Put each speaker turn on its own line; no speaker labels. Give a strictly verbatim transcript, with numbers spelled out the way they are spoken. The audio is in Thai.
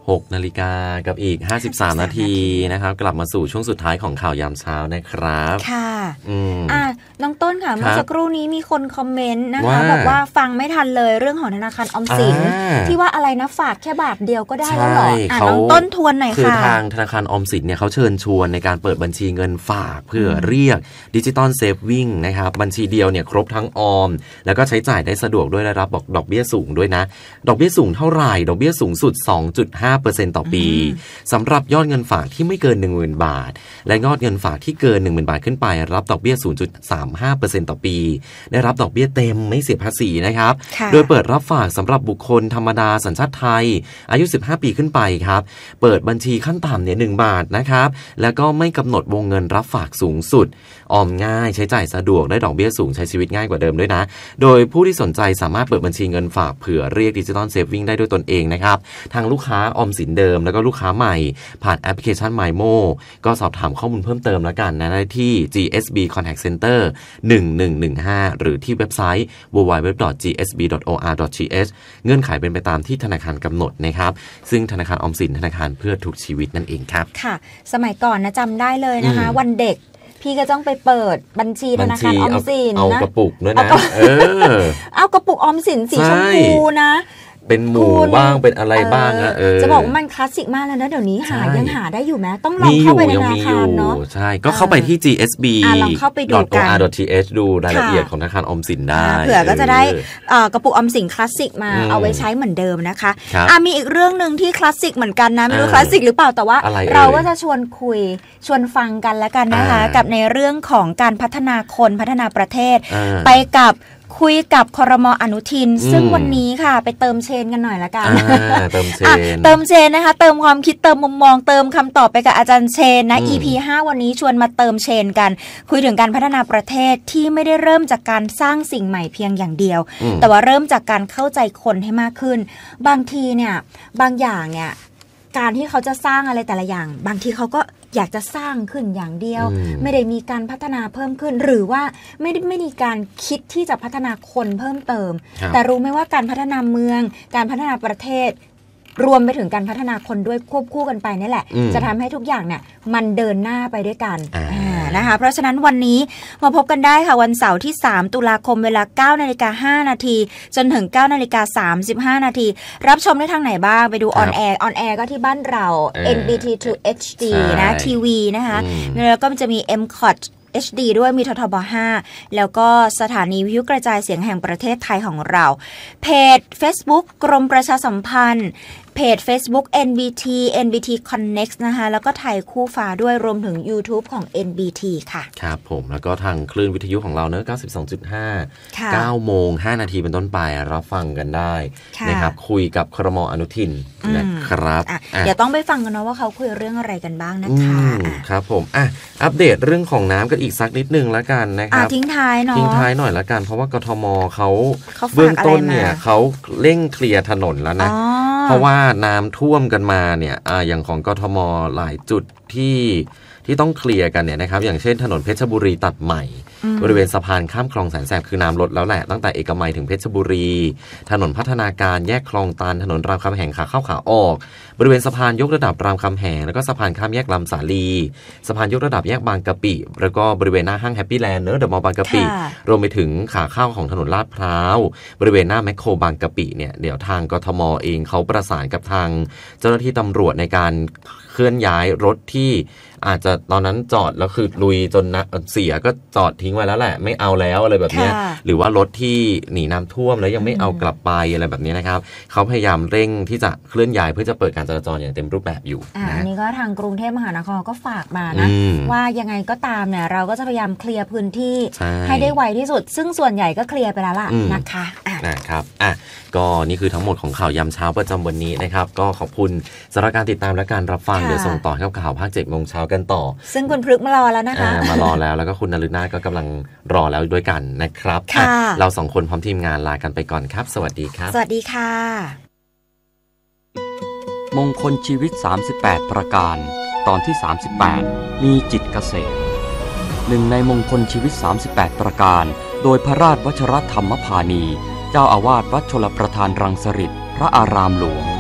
หกนาฬิกากับอีกห้าสิบสามนาทีนะครับกลับมาสู่ช่วงสุดท้ายของข่าวยามเช้านะครับ
ค่ะ
อืม
อ่ะน้องต้นค่ะเมื่อสักครู่นี้มีคนคอมเมนต์นะคะบอกว่าฟังไม่ทันเลยเรื่องของธนาคารออมสินที่ว่าอะไรนะฝากแค่บาทเดียวก็ได้แล้วหรออ่ะน้องต้นทวนหน่อยค่ะ
คือทางธนาคารออมสินเนี่ยเขาเชิญชวนในการเปิดบัญชีเงินฝากเพื่อเรียกดิจิตอลเซฟวิ่งนะครับบัญชีเดียวเนี่ยครบทั้งออมแล้วก็ใช้จ่ายได้สะดวกด้วยได้รับดอกเบี้ยสูงด้วยนะดอกเบี้ยสูงเท่าไหร่ดอกเบี้ยสูงสุด สองจุดห้าเปอร์เซ็นต์ ต่อปีสำหรับยอดเงินฝากที่ไม่เกิน หนึ่งหมื่น บาทและยอดเงินฝากที่เกิน หนึ่งหมื่น บาทขึ้นไปรับดอกเบี้ย ศูนย์จุดสามห้าเปอร์เซ็นต์ ต่อปีได้รับดอกเบี้ยเต็มไม่เสียภาษีนะครับโดยเปิดรับฝากสำหรับบุคคลธรรมดาสัญชาติไทยอายุสิบห้าปีขึ้นไปครับเปิดบัญชีขั้นต่ำเนี่ยหนึ่งบาทนะครับแล้วก็ไม่กำหนดวงเงินรับฝากสูงสุดออมง่ายใช้จ่ายสะดวกได้ดอกเบี้ยสูงใช้ชีวิตง่ายกว่าเดิมด้วยนะโดยผู้ที่สนใจสามารถเปิดบัญชีเงินฝากเผื่อเรียกดิจิตอลเซฟวิ่งได้ด้วยตนเองนะครับทางลูกค้าออมสินเดิมแล้วก็ลูกค้าใหม่ผ่านแอปพลิเคชัน มายโม ก็สอบถามข้อมูลเพิ่มเติมแล้วกันนะได้ที่ จี เอส บี Contact Center หนึ่งหนึ่งหนึ่งห้าหรือที่เว็บไซต์ ดับเบิลยู ดับเบิลยู ดับเบิลยู ดอท จี เอส บี ดอท โอ อาร์ ดอท ที เอช เงื่อนไขเป็นไปตามที่ธนาคารกำหนดนะครับซึ่งธนาคารออมสินธนาคารเพื่อทุกชีวิตนั่นเองครับ
ค่ะสมัยก่อนนะจำได้เลยนะคะวันเด็กพี่ก็ต้องไปเปิดบัญชีธนาคารออมสินนะ
เอากระปุกด้วยนะเออ
เอากระปุกออมสินสีชมพูนะ
เป็นหมูบ้างเป็นอะไรบ้างนะเออ
จะบอกว่ามันคลาสสิกมากแล้วนะเดี๋ยวนี้หายังหาได้อยู่ไหมต้องลองเข้าไปในธนาคารเนาะ
ใช่ก็เข้าไปที่ จี เอส บี
ลองเข้าไปดูกัน
ดอท โอ อาร์ ดอท ที เอช ดูรายละเอียดของธนาคารออมสินได้
เผื่อก็จะได้กระปุกออมสินคลาสสิกมาเอาไว้ใช้เหมือนเดิมนะคะอ่ะมีอีกเรื่องนึงที่คลาสสิกเหมือนกันนะไม่รู้คลาสสิกหรือเปล่าแต่ว่าเราก็จะชวนคุยชวนฟังกันแล้วกันนะคะกับในเรื่องของการพัฒนาคนพัฒนาประเทศไปกับคุยกับครม.อนุทินซึ่งวันนี้ค่ะไปเติมเชนกันหน่อยละกัน
เติมเชน
เติมเชนนะคะเติมความคิดเติมมุมมองเติมคำตอบไปกับอาจารย์เชนนะ อี พี ห้าวันนี้ชวนมาเติมเชนกันคุยถึงการพัฒนาประเทศที่ไม่ได้เริ่มจากการสร้างสิ่งใหม่เพียงอย่างเดียวแต่ว่าเริ่มจากการเข้าใจคนให้มากขึ้นบางทีเนี่ยบางอย่างเนี่ยการที่เขาจะสร้างอะไรแต่ละอย่างบางทีเขาก็อยากจะสร้างขึ้นอย่างเดียวไม่ได้มีการพัฒนาเพิ่มขึ้นหรือว่าไม่ได้ไม่มีการคิดที่จะพัฒนาคนเพิ่มเติมแต่รู้ไหมว่าการพัฒนาเมืองการพัฒนาประเทศรวมไปถึงการพัฒนาคนด้วยควบคู่กันไปนี่แหละจะทำให้ทุกอย่างเนี่ยมันเดินหน้าไปด้วยกันนะคะเพราะฉะนั้นวันนี้มาพบกันได้ค่ะวันเสาร์ที่สามตุลาคมเวลา เก้านาฬิกาห้านาทีจนถึง เก้านาฬิกาสามสิบห้านาทีรับชมได้ทางไหนบ้างไปดูออนแอร์ออนแอร์ก็ที่บ้านเรา เอ็น บี ที ทู เอช ดี นะทีวีนะคะแล้วก็มันจะมี เอ็ม คอท เอช ดี ด้วยมีททบห้าแล้วก็สถานีวิทยุกระจายเสียงแห่งประเทศไทยของเราเพจ Facebook กรมประชาสัมพันธ์เพจ Facebook เอ็น บี ที เอ็น บี ที Connect นะคะแล้วก็ไทยคู่ฟ้าด้วยรวมถึง YouTube ของ เอ็น บี ที ค่ะ
ครับผมแล้วก็ทางคลื่นวิทยุของเราเนอะ เก้าสิบสองจุดห้า เก้าโมงห้านาทีเป็นต้นไปรับฟังกันได้นะครับคุยกับครม.อนุทินนะครับ
เดี๋ยวต้องไปฟังกันนะว่าเขาคุยเรื่องอะไรกันบ้างนะคะ
ครับผมอ่ะอัปเดตเรื่องของน้ำกันอีกสักนิดนึงแล้วกันนะครับ
ทิ้งท้ายเนาะ
ทิ้งท้ายหน่อยแล้วกันเพราะว่ากทมเขาเบื้องต้นเนี่ยเขาเร่งเคลียร์ถนนแล้วนะเพราะว่าน้ำท่วมกันมาเนี่ยอ่าอย่างของกทมหลายจุดที่ที่ต้องเคลียร์กันเนี่ยนะครับอย่างเช่นถนนเพชรบุรีตัดใหม่บริเวณสะพานข้ามคลองแสนแสบคือน้ำลดแล้วแหละตั้งแต่เอกมัยถึงเพชรบุรีถนนพัฒนาการแยกคลองตาลถนนรามคำแหงขาเข้าขาออกบริเวณสะพานยกระดับรามคำแหงแล้วก็สะพานข้ามแยกลำสาลีสะพานยกระดับแยกบางกะปิแล้วก็บริเวณหน้าห้างแฮปปี้แลนด์เนอะเดอะมอลล์บางกะปิรวมไปถึงขาเข้าของถนนลาดพร้าวบริเวณหน้าแมคโครบางกะปิเนี่ยเดี๋ยวทางกทมเองเขาประสานกับทางเจ้าหน้าที่ตำรวจในการเคลื่อนย้ายรถที่อาจจะตอนนั้นจอดแล้วคือลุยจนเสียก็จอดทิ้งไว้แล้วแหละไม่เอาแล้วอะไรแบบนี้หรือว่ารถที่หนีน้ำท่วมแล้วยังไม่เอากลับไปอะไรแบบนี้นะครับเขาพยายามเร่งที่จะเคลื่อนย้ายเพื่อจะเปิดการจราจรอย่างเต็มรูปแบบอยู่
นะอันนี้ก็ทางกรุงเทพมหานครก็ฝากมานะว่ายังไงก็ตามเนี่ยเราก็จะพยายามเคลียร์พื้นที่ให้ได้ไวที่สุดซึ่งส่วนใหญ่ก็เคลียร์ไปแล้วล่ะนะคะ
นะครับอ่ะก็นี่คือทั้งหมดของข่าวยามเช้าประจำวันนี้นะครับก็ขอบคุณสำหรับการติดตามและการรับฟังเดี๋ยวส่งต่อให้กับข่าวภาคเจ็ดโมงเช้ากันต่อ
ซึ่งคุณพฤกษ์มารอแล้วนะคะ
มารอแล้วแล้วก็คุณนฤนาถก็กำลังรอแล้วด้วยกันนะครับเราสองคนพร้อมทีมงานลากันไปก่อนครับสวัสดีครับ
สวัสดีค่ะ
มงคลชีวิตสามสิบแปดประการตอนที่สามสิบแปดมีจิตเกษมหนึ่งในมงคลชีวิตสามสิบแปดประการโดยพระราชวชรธรรมพานีเจ้าอาวาสวัดชลประทานรังสฤษพระอารามหลวง